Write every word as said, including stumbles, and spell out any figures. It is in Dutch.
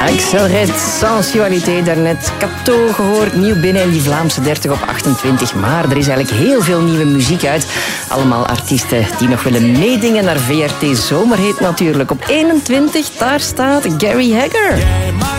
Accelerate sensualité, daarnet Cateau gehoord, nieuw binnen in die Vlaamse dertig op achtentwintig. Maar er is eigenlijk heel veel nieuwe muziek uit. Allemaal artiesten die nog willen meedingen naar V R T Zomerhit natuurlijk. Op eenentwintig, daar staat Gary Hagger.